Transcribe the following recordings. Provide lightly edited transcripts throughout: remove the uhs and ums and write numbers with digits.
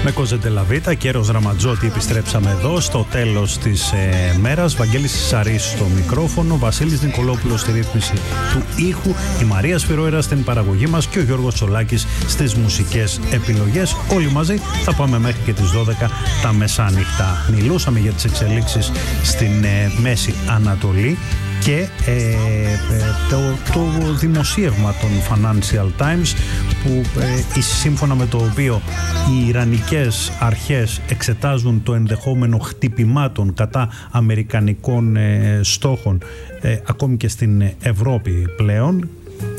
Με Κοζεντελαβίτα και Έρος Ραματζότη επιστρέψαμε εδώ στο τέλος της μέρας. Βαγγέλης Σαρής στο μικρόφωνο, Βασίλης Νικολόπουλος στη ρύθμιση του ήχου, η Μαρία Σφυρόερα στην παραγωγή μας και ο Γιώργος Τσολάκης στις μουσικές επιλογές. Όλοι μαζί θα πάμε μέχρι και τις 12 τα μεσάνυχτα. Μιλούσαμε για τις εξελίξεις στην Μέση Ανατολή και το δημοσίευμα των Financial Times που σύμφωνα με το οποίο οι Ιρανικές αρχές εξετάζουν το ενδεχόμενο χτυπημάτων κατά αμερικανικών στόχων ακόμη και στην Ευρώπη πλέον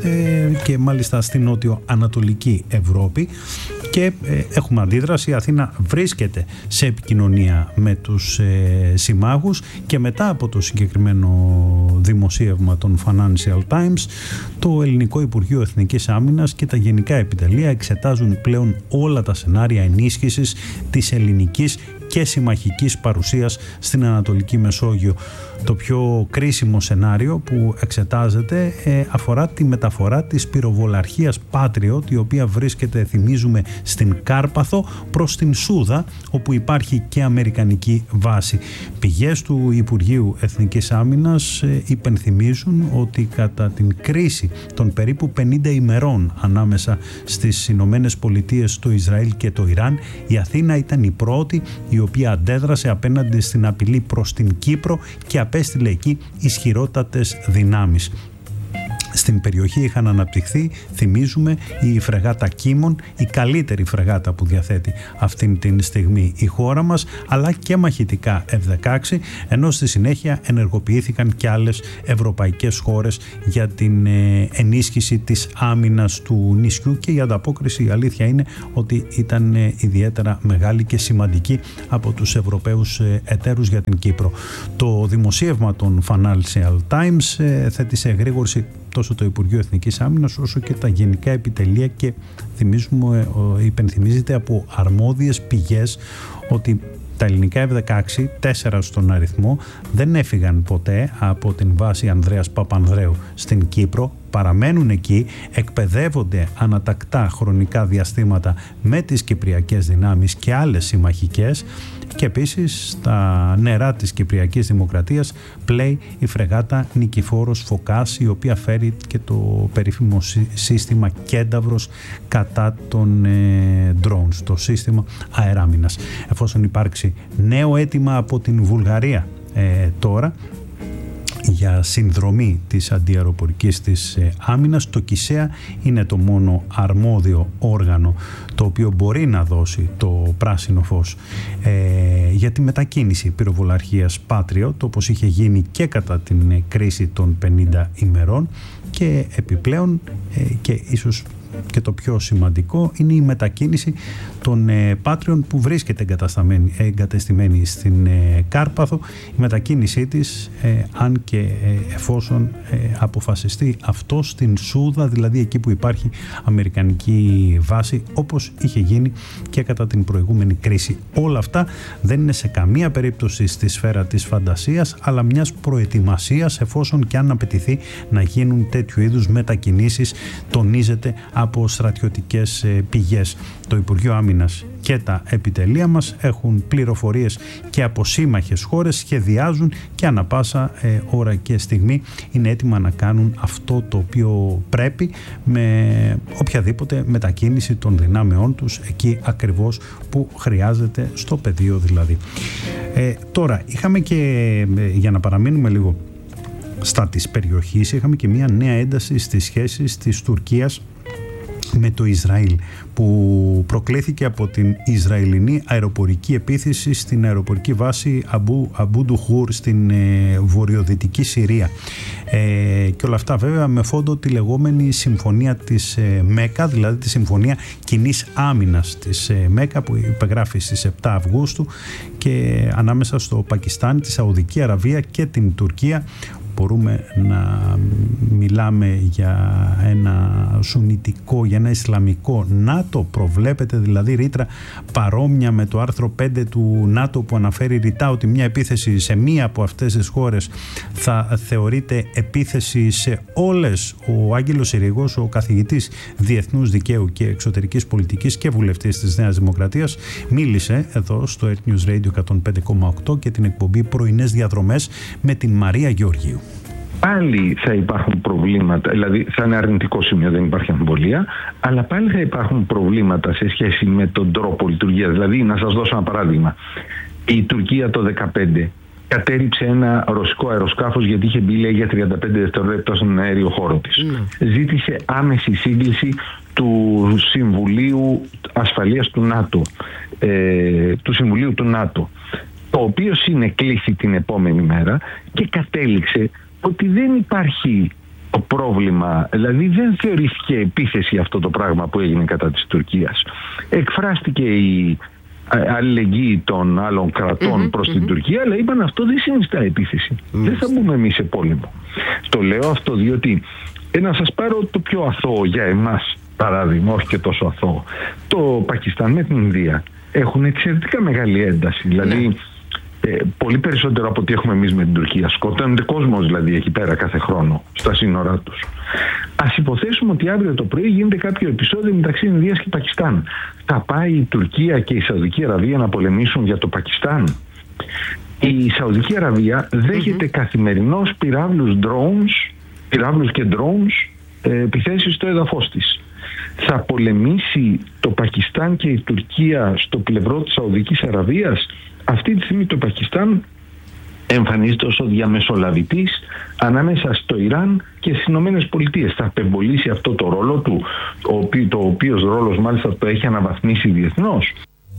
και μάλιστα στην νότιο-ανατολική Ευρώπη, και έχουμε αντίδραση. Η Αθήνα βρίσκεται σε επικοινωνία με τους συμμάχους και μετά από το συγκεκριμένο δημοσίευμα των Financial Times, το Ελληνικό Υπουργείο Εθνικής Άμυνας και τα γενικά επιτελεία εξετάζουν πλέον όλα τα σενάρια ενίσχυσης της ελληνικής και συμμαχικής παρουσίας στην Ανατολική Μεσόγειο. Το πιο κρίσιμο σενάριο που εξετάζεται αφορά τη μεταφορά της πυροβολαρχίας Patriot, η οποία βρίσκεται, θυμίζουμε, στην Κάρπαθο προς την Σούδα, όπου υπάρχει και αμερικανική βάση. Πηγές του Υπουργείου Εθνικής Άμυνας υπενθυμίζουν ότι κατά την κρίση των περίπου 50 ημερών ανάμεσα στις Ηνωμένες Πολιτείες, το Ισραήλ και το Ιράν, η Αθήνα ήταν η πρώτη η οποία αντέδρασε απέναντι στην απειλή προς την Κύπρο και απέστειλε εκεί ισχυρότατες δυνάμεις. Στην περιοχή είχαν αναπτυχθεί, θυμίζουμε, η φρεγάτα Κίμων, η καλύτερη φρεγάτα που διαθέτει αυτήν την στιγμή η χώρα μας, αλλά και μαχητικά F-16, ενώ στη συνέχεια ενεργοποιήθηκαν και άλλες ευρωπαϊκές χώρες για την ενίσχυση της άμυνας του νησιού, και η ανταπόκριση, η αλήθεια είναι ότι ήταν ιδιαίτερα μεγάλη και σημαντική από τους Ευρωπαίους εταίρους για την Κύπρο. Το δημοσίευμα των Financial Times θέτει σε εγρήγορση τόσο το Υπουργείο Εθνικής Άμυνας όσο και τα γενικά επιτελεία, και θυμίζουμε, υπενθυμίζεται από αρμόδιες πηγές ότι τα ελληνικά F-16, 4 στον αριθμό, δεν έφυγαν ποτέ από την βάση Ανδρέας Παπανδρέου στην Κύπρο. Παραμένουν εκεί, εκπαιδεύονται ανατακτά χρονικά διαστήματα με τις κυπριακές δυνάμεις και άλλες συμμαχικές, και επίσης στα νερά της Κυπριακής Δημοκρατίας πλέει η φρεγάτα Νικηφόρος Φωκάς, η οποία φέρει και το περίφημο σύστημα Κένταυρος κατά των drones, το σύστημα αεράμινας. Εφόσον υπάρξει νέο αίτημα από την Βουλγαρία τώρα για συνδρομή της αντιαεροπορικής της άμυνας, το ΚΙΣΕΑ είναι το μόνο αρμόδιο όργανο το οποίο μπορεί να δώσει το πράσινο φως για τη μετακίνηση πυροβολαρχίας Patriot, όπως είχε γίνει και κατά την κρίση των 50 ημερών, και επιπλέον και ίσως και το πιο σημαντικό είναι η μετακίνηση των Patriot που βρίσκεται εγκατεστημένη στην Κάρπαθο. Η μετακίνησή της, αν και εφόσον αποφασιστεί αυτό, στην Σούδα, δηλαδή εκεί που υπάρχει αμερικανική βάση, όπως είχε γίνει και κατά την προηγούμενη κρίση. Όλα αυτά δεν είναι σε καμία περίπτωση στη σφαίρα της φαντασίας, αλλά μιας προετοιμασίας εφόσον και αν απαιτηθεί να γίνουν τέτοιου είδους μετακινήσεις, τονίζεται από στρατιωτικές πηγές. Το Υπουργείο Άμυνας και τα επιτελεία μας έχουν πληροφορίες και από σύμμαχες χώρες, σχεδιάζουν και ανά πάσα ώρα και στιγμή είναι έτοιμα να κάνουν αυτό το οποίο πρέπει, με οποιαδήποτε μετακίνηση των δυνάμεών τους εκεί ακριβώς που χρειάζεται, στο πεδίο δηλαδή. Τώρα είχαμε και, για να παραμείνουμε λίγο στα της περιοχής, είχαμε και μια νέα ένταση στις σχέσεις της Τουρκίας με το Ισραήλ, που προκλήθηκε από την Ισραηλινή αεροπορική επίθεση στην αεροπορική βάση Αμπού Ντουχούρ στην βορειοδυτική Συρία, και όλα αυτά βέβαια με φόντο τη λεγόμενη συμφωνία της Μέκα, δηλαδή τη συμφωνία κοινής άμυνας της Μέκα, που υπεγράφει στις 7 Αυγούστου και ανάμεσα στο Πακιστάν, τη Σαουδική Αραβία και την Τουρκία, μπορούμε να μιλάμε για ένα σουνιτικό, για ένα ισλαμικό ΝΑΤΟ? Προβλέπεται δηλαδή ρήτρα παρόμοια με το άρθρο 5 του ΝΑΤΟ που αναφέρει ρητά ότι μια επίθεση σε μία από αυτές τις χώρες θα θεωρείται επίθεση σε όλες? Ο Άγγελος Συρίγος, ο καθηγητής Διεθνούς Δικαίου και Εξωτερικής Πολιτικής και βουλευτής της Νέας Δημοκρατίας, μίλησε εδώ στο Earth News Radio 105,8 και την εκπομπή Πρωινές Διαδρομές με την Μαρία Γεωργίου. Πάλι θα υπάρχουν προβλήματα, δηλαδή θα είναι αρνητικό σημείο, δεν υπάρχει αμφιβολία, αλλά πάλι θα υπάρχουν προβλήματα σε σχέση με τον τρόπο λειτουργίας. Δηλαδή, να σας δώσω ένα παράδειγμα. Η Τουρκία το 2015 κατέριψε ένα ρωσικό αεροσκάφος γιατί είχε μπει, λέει, για 35 δευτερόλεπτα στον αέριο χώρο της. Ζήτησε άμεση σύγκληση του Συμβουλίου Ασφαλείας του ΝΑΤΟ, του Συμβουλίου του ΝΑΤΟ, το οποίο συνεκλήθη την επόμενη μέρα και κατέληξε ότι δεν υπάρχει το πρόβλημα, δηλαδή δεν θεωρήθηκε επίθεση αυτό το πράγμα που έγινε κατά της Τουρκίας. Εκφράστηκε η αλληλεγγύη των άλλων κρατών προς την Τουρκία, αλλά είπαν αυτό δεν συνιστά επίθεση. Δεν θα μπούμε εμείς σε πόλεμο. Το λέω αυτό διότι να σας πάρω το πιο αθώο για εμάς παράδειγμα, όχι και τόσο αθώο. Το Πακιστάν με την Ινδία έχουν εξαιρετικά μεγάλη ένταση. Δηλαδή πολύ περισσότερο από ό,τι έχουμε εμείς με την Τουρκία. Σκοτώνεται κόσμος δηλαδή εκεί πέρα κάθε χρόνο στα σύνορά τους. Ας υποθέσουμε ότι αύριο το πρωί γίνεται κάποιο επεισόδιο μεταξύ Ινδίας και Πακιστάν. Θα πάει η Τουρκία και η Σαουδική Αραβία να πολεμήσουν για το Πακιστάν? Η Σαουδική Αραβία δέχεται καθημερινώς πυράβλους και drones επιθέσεις στο έδαφος της. Θα πολεμήσει το Πακιστάν και η Τουρκία στο πλευρό της Σαουδικής Αραβίας? Αυτή τη στιγμή το Πακιστάν εμφανίζεται ως ο διαμεσολαβητής ανάμεσα στο Ιράν και στις Ηνωμένες Πολιτείες. Θα απεμπολίσει αυτό το ρόλο του, το οποίος ρόλος μάλιστα το έχει αναβαθμίσει διεθνώς.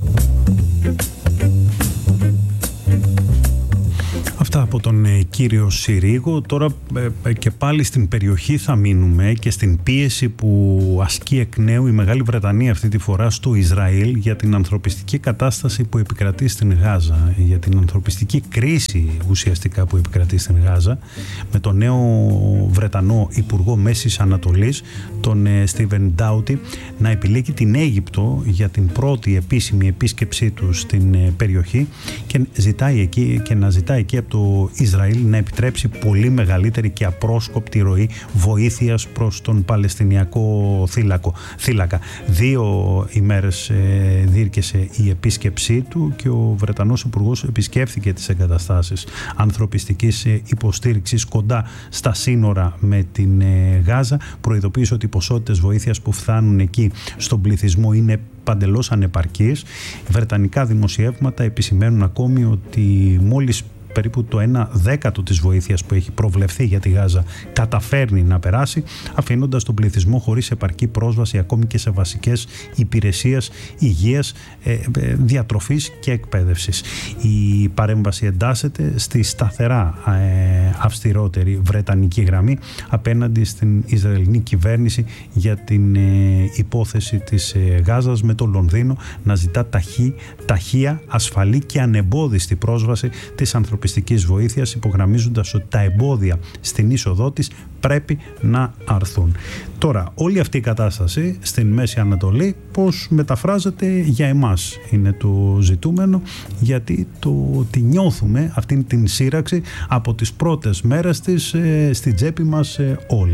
Αυτά από τον κύριο Συρίγο. Τώρα και πάλι στην περιοχή θα μείνουμε και στην πίεση που ασκεί εκ νέου η Μεγάλη Βρετανία αυτή τη φορά στο Ισραήλ για την ανθρωπιστική κατάσταση που επικρατεί στην Γάζα, για την ανθρωπιστική κρίση ουσιαστικά που επικρατεί στην Γάζα, με τον νέο Βρετανό Υπουργό Μέσης Ανατολής, τον Στίβεν Ντάουτι, να επιλέγει την Αίγυπτο για την πρώτη επίσημη επίσκεψή του στην περιοχή και να ζητάει εκεί από το Ισραήλ να επιτρέψει πολύ μεγαλύτερη και απρόσκοπτη ροή βοήθειας προς τον Παλαιστινιακό θύλακα. 2 ημέρες διήρκεσε η επίσκεψή του και ο Βρετανός Υπουργός επισκέφθηκε τις εγκαταστάσεις ανθρωπιστικής υποστήριξης κοντά στα σύνορα με την Γάζα. Προειδοποίησε ότι οι ποσότητες βοήθειας που φτάνουν εκεί στον πληθυσμό είναι παντελώς ανεπαρκείς. Βρετανικά δημοσιεύματα επισημαίνουν ακόμη ότι μόλις περίπου το 1/10 της βοήθειας που έχει προβλεφθεί για τη Γάζα καταφέρνει να περάσει, αφήνοντας τον πληθυσμό χωρίς επαρκή πρόσβαση ακόμη και σε βασικές υπηρεσίες υγείας, διατροφής και εκπαίδευσης. Η παρέμβαση εντάσσεται στη σταθερά αυστηρότερη βρετανική γραμμή απέναντι στην Ισραηλινή κυβέρνηση για την υπόθεση της Γάζας, με το Λονδίνο να ζητά ταχεία, ασφαλή και ανεμπόδιστη πρόσβαση της ανθρωπιστικής βοήθειας, υπογραμμίζοντας ότι τα εμπόδια στην είσοδό της πρέπει να αρθούν. Τώρα, όλη αυτή η κατάσταση στην Μέση Ανατολή πώς μεταφράζεται για εμάς είναι το ζητούμενο, γιατί το ότι νιώθουμε αυτήν την σύραξη από τις πρώτες μέρες της στην τσέπη μας όλοι.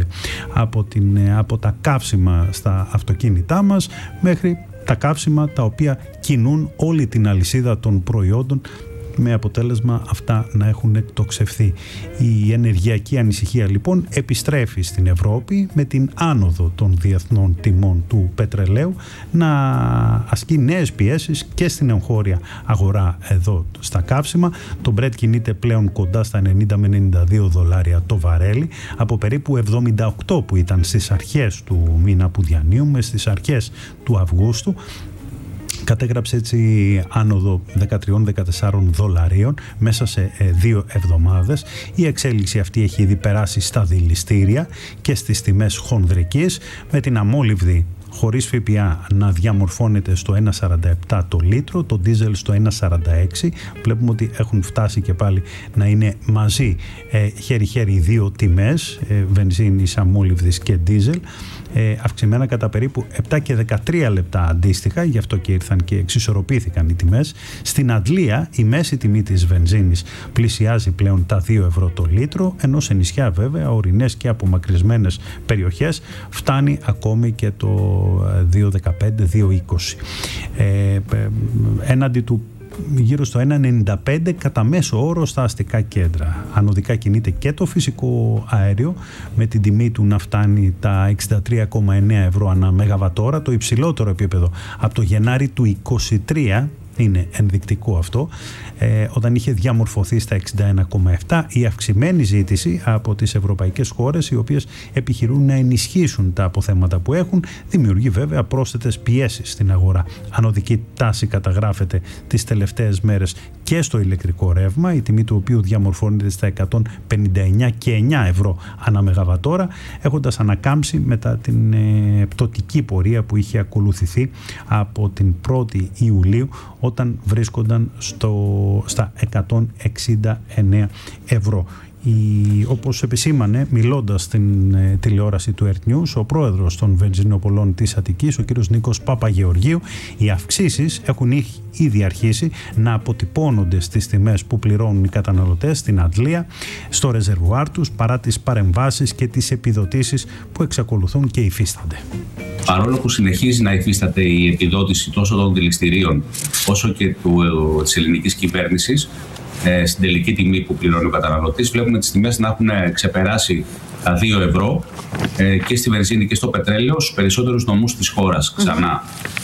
Από τα καύσιμα στα αυτοκίνητά μας μέχρι τα καύσιμα τα οποία κινούν όλη την αλυσίδα των προϊόντων, με αποτέλεσμα αυτά να έχουν εκτοξευθεί. Η ενεργειακή ανησυχία λοιπόν επιστρέφει στην Ευρώπη με την άνοδο των διεθνών τιμών του πετρελαίου να ασκεί νέες πιέσεις και στην εγχώρια αγορά εδώ στα καύσιμα. Το Brent κινείται πλέον κοντά στα $90 με $92 το βαρέλι, από περίπου 78 που ήταν στις αρχές του μήνα που διανύουμε, στις αρχές του Αυγούστου. Κατέγραψε έτσι άνοδο $13-14 μέσα σε 2 εβδομάδες. Η εξέλιξη αυτή έχει ήδη περάσει στα δηληστήρια και στις τιμές χονδρικής, με την αμόλυβδη χωρίς ΦΠΑ να διαμορφώνεται στο 1,47 το λίτρο, το ντίζελ στο 1,46. Βλέπουμε ότι έχουν φτάσει και πάλι να είναι μαζί χέρι-χέρι οι δύο τιμές, βενζίνης, αμόλυβδης και ντίζελ, αυξημένα κατά περίπου 7 και 13 λεπτά αντίστοιχα, γι' αυτό και ήρθαν και εξισορροπήθηκαν οι τιμές. Στην Αντλία η μέση τιμή της βενζίνης πλησιάζει πλέον τα 2 ευρώ το λίτρο, ενώ σε νησιά βέβαια, ορεινές και απομακρυσμένες περιοχές, φτάνει ακόμη και το 2,15-2,20. Έναντι του γύρω στο 1,95 κατά μέσο όρο στα αστικά κέντρα. Ανωδικά κινείται και το φυσικό αέριο, με την τιμή του να φτάνει τα 63,9 ευρώ ανά μεγαβατόρα, το υψηλότερο επίπεδο από το Γενάρη του 2023. Είναι ενδεικτικό αυτό, όταν είχε διαμορφωθεί στα 61,7. Η αυξημένη ζήτηση από τις ευρωπαϊκές χώρες, οι οποίες επιχειρούν να ενισχύσουν τα αποθέματα που έχουν, δημιουργεί βέβαια πρόσθετες πιέσεις στην αγορά. Ανωδική τάση καταγράφεται τις τελευταίες μέρες και στο ηλεκτρικό ρεύμα, η τιμή του οποίου διαμορφώνεται στα 159,9 ευρώ ανά μεγαβατόρα, έχοντας ανακάμψει μετά την πτωτική πορεία που είχε ακολουθηθεί από την 1η Ιουλίου, όταν βρίσκονταν στα 169 ευρώ. Όπως επισήμανε, μιλώντας στην τηλεόραση του Earth News, ο πρόεδρος των βενζινοπολών της Αττικής, ο κ. Νίκος Παπαγεωργίου, οι αυξήσεις έχουν ήδη αρχίσει να αποτυπώνονται στις τιμές που πληρώνουν οι καταναλωτές στην Αντλία, στο ρεζερβουάρ τους, παρά τις παρεμβάσεις και τις επιδοτήσεις που εξακολουθούν και υφίστανται. Παρόλο που συνεχίζει να υφίσταται η επιδότηση τόσο των δηληστηρίων όσο και της ελληνικής κυβέρνησης, στην τελική τιμή που πληρώνει ο καταναλωτής, βλέπουμε τις τιμές να έχουν ξεπεράσει τα 2 ευρώ και στη βενζίνη και στο πετρέλαιο στους περισσότερους νομούς της χώρας ξανά.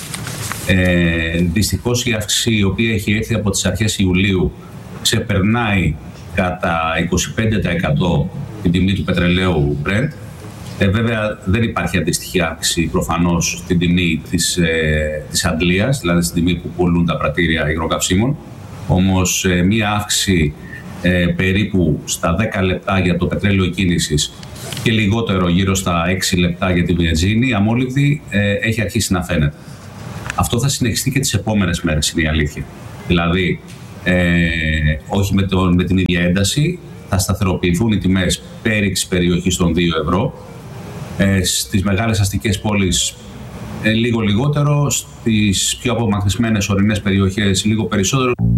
Δυστυχώς η αύξηση, η οποία έχει έρθει από τις αρχές Ιουλίου, ξεπερνάει κατά 25% την τιμή του πετρελαίου Brent. Βέβαια δεν υπάρχει αντίστοιχη αύξηση προφανώς στην τιμή της Αντλίας, δηλαδή στην τιμή που πουλούν τα πρατήρια υγροκαυσίμων. Όμως μία αύξηση περίπου στα 10 λεπτά για το πετρέλαιο κίνησης και λιγότερο, γύρω στα 6 λεπτά για τη βενζίνη αμόλυβδη, έχει αρχίσει να φαίνεται. Αυτό θα συνεχιστεί και τις επόμενες μέρες, είναι η αλήθεια. Δηλαδή, όχι με την ίδια ένταση, θα σταθεροποιηθούν οι τιμές πέριξ περιοχής των 2 ευρώ. Στις μεγάλες αστικές πόλεις λίγο λιγότερο, στις πιο απομακρυσμένες ορεινές περιοχές λίγο περισσότερο.